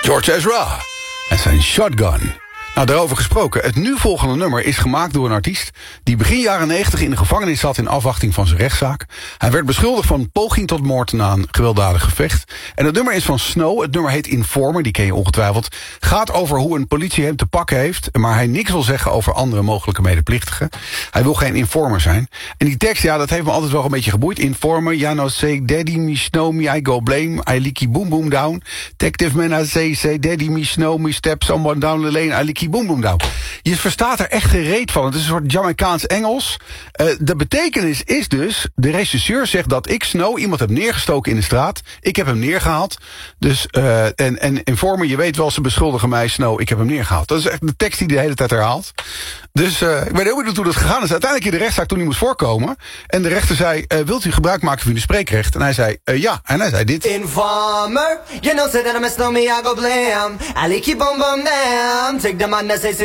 George Ezra en zijn Shotgun. Nou, daarover gesproken. Het nu volgende nummer is gemaakt door een artiest die begin jaren 90 in de gevangenis zat in afwachting van zijn rechtszaak. Hij werd beschuldigd van poging tot moord na een gewelddadig gevecht. En het nummer is van Snow. Het nummer heet Informer, die ken je ongetwijfeld. Gaat over hoe een politie hem te pakken heeft, maar hij niks wil zeggen over andere mogelijke medeplichtigen. Hij wil geen informer zijn. En die tekst, ja, dat heeft me altijd wel een beetje geboeid. Informer, ja, no say, daddy me snow me, I go blame, I licky boom boom down. Detective man, I say, daddy me snow me, step someone down the lane, I licky boom boom down. Je verstaat er echt geen reet van. Het is een soort Jamaicaans Engels. De betekenis is dus, de regisseur zegt dat ik Snow iemand heb neergestoken in de straat. Ik heb hem neergehaald. Dus, en Informer, je weet wel, ze beschuldigen mij, Snow, ik heb hem neergehaald. Dat is echt de tekst die de hele tijd herhaalt. Dus ik ben heel benieuwd hoe dat gegaan is. Uiteindelijk in de rechtszaak toen hij moest voorkomen. En de rechter zei, wilt u gebruik maken van uw spreekrecht? En hij zei, ja. En hij zei dit. Informer, you know say that I'm a snow me, I go blame. I lick you boom boom down. Take the man that say